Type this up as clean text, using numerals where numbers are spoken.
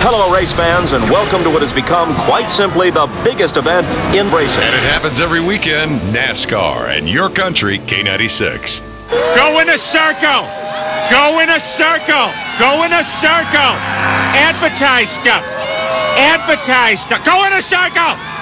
Hello, race fans, and welcome to what has become quite simply the biggest event in racing. And it happens every weekend, NASCAR and your country, K96. Go in a circle! Go in a circle! Go in a circle! Advertise stuff! Advertise stuff! Go in a circle!